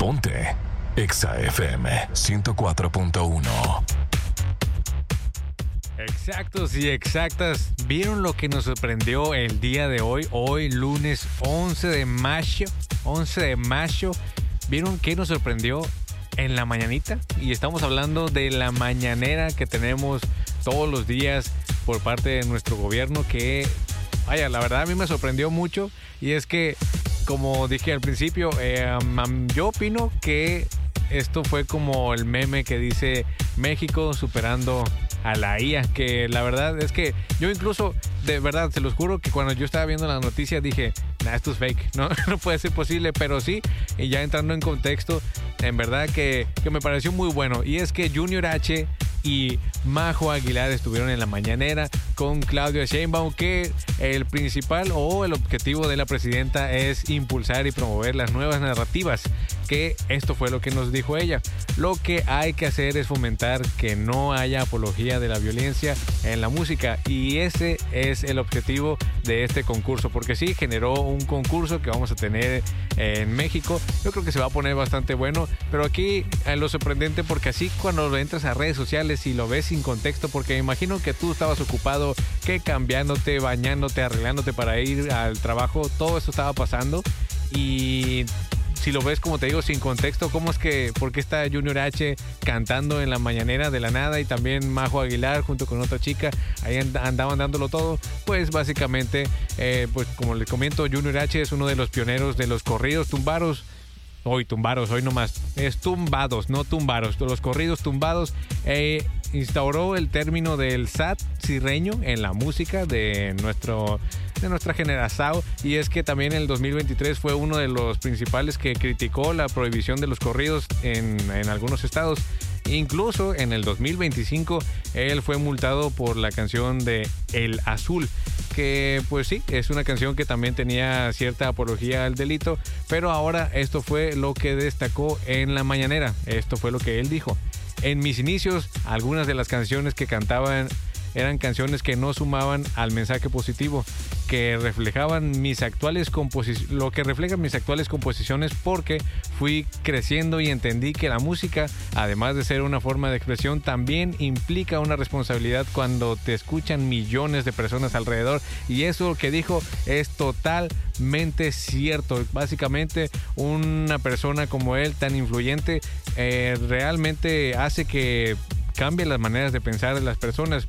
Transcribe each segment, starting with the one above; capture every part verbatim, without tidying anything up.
Ponte Exa F M ciento cuatro punto uno. Exactos y exactas, ¿vieron lo que nos sorprendió el día de hoy? Hoy, lunes once de mayo, once de mayo, ¿vieron qué nos sorprendió en la mañanita? Y estamos hablando de la mañanera que tenemos todos los días por parte de nuestro gobierno, que, vaya, la verdad a mí me sorprendió mucho. Y es que, como dije al principio, eh, yo opino que esto fue como el meme que dice México superando a la I A, que la verdad es que yo incluso, de verdad, se los juro que cuando yo estaba viendo la noticia dije, nah, esto es fake, no, no puede ser posible, pero sí, y ya entrando en contexto, en verdad que, que me pareció muy bueno. Y es que Junior H y Majo Aguilar estuvieron en la mañanera con Claudia Sheinbaum, que el principal o el objetivo de la presidenta es impulsar y promover las nuevas narrativas, que esto fue lo que nos dijo ella. Lo que hay que hacer es fomentar que no haya apología de la violencia en la música, y ese es el objetivo de este concurso, porque sí, generó un concurso que vamos a tener en México. Yo creo que se va a poner bastante bueno, pero aquí eh, lo sorprendente, porque así cuando entras a redes sociales y lo ves sin contexto, porque me imagino que tú estabas ocupado que cambiándote, bañándote, arreglándote para ir al trabajo, todo esto estaba pasando, y si lo ves, como te digo, sin contexto, ¿cómo es que, por qué está Junior H cantando en la mañanera de la nada y también Majo Aguilar junto con otra chica ahí andaban dándolo todo? Pues básicamente, eh, pues como les comento, Junior H es uno de los pioneros de los corridos tumbados. Hoy tumbados, hoy nomás. Es tumbados, no tumbaros. Los corridos tumbados. Eh, instauró el término del S A T sirreño en la música de nuestro de nuestra generación. Y es que también en el dos mil veintitrés fue uno de los principales que criticó la prohibición de los corridos en, en algunos estados. Incluso en el dos mil veinticinco él fue multado por la canción de El Azul, que pues sí, es una canción que también tenía cierta apología al delito, pero ahora esto fue lo que destacó en la mañanera. Esto fue lo que él dijo: en mis inicios, algunas de las canciones que cantaban eran canciones que no sumaban al mensaje positivo, que reflejaban mis actuales composiciones, lo que reflejan mis actuales composiciones, porque fui creciendo y entendí que la música, además de ser una forma de expresión, también implica una responsabilidad cuando te escuchan millones de personas alrededor. Y eso que dijo es totalmente cierto. Básicamente, una persona como él, tan influyente, eh, realmente hace que cambie las maneras de pensar de las personas.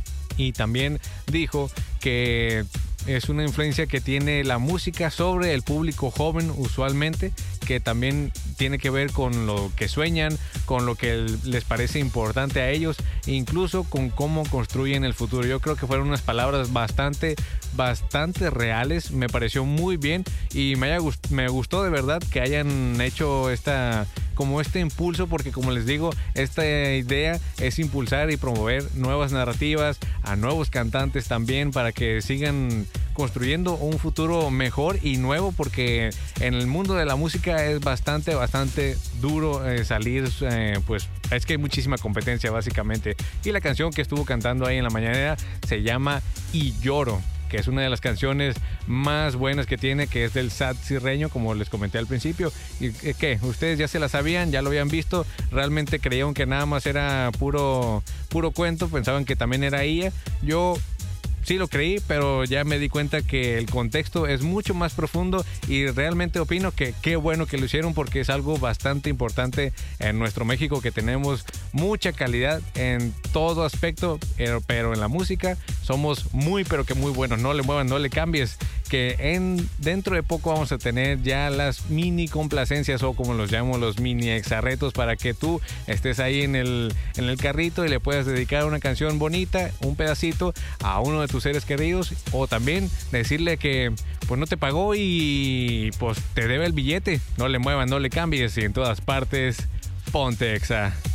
Y también dijo que es una influencia que tiene la música sobre el público joven usualmente, que también tiene que ver con lo que sueñan, con lo que les parece importante a ellos, incluso con cómo construyen el futuro. Yo creo que fueron unas palabras bastante, bastante reales. Me pareció muy bien y me, haya gust- me gustó de verdad que hayan hecho esta... como este impulso, porque como les digo, esta idea es impulsar y promover nuevas narrativas, a nuevos cantantes también, para que sigan construyendo un futuro mejor y nuevo, porque en el mundo de la música es bastante, bastante duro eh, salir, eh, pues es que hay muchísima competencia básicamente. Y la canción que estuvo cantando ahí en la mañanera se llama Y Lloro, que es una de las canciones más buenas que tiene, que es del S A T sirreño, como les comenté al principio. ¿Y qué? ¿Ustedes ya se la sabían? ¿Ya lo habían visto? ¿Realmente creyeron que nada más era puro, puro cuento? ¿Pensaban que también era ella? Yo sí lo creí, pero ya me di cuenta que el contexto es mucho más profundo, y realmente opino que qué bueno que lo hicieron, porque es algo bastante importante en nuestro México, que tenemos mucha calidad en todo aspecto, pero, pero en la música somos muy, pero que muy buenos. No le muevan, no le cambies, que en dentro de poco vamos a tener ya las mini complacencias, o como los llamo, los mini exarretos, para que tú estés ahí en el, en el carrito y le puedas dedicar una canción bonita, un pedacito, a uno de tus seres queridos, o también decirle que pues no te pagó y pues te debe el billete. No le muevan, no le cambies, y en todas partes, ponte Exa.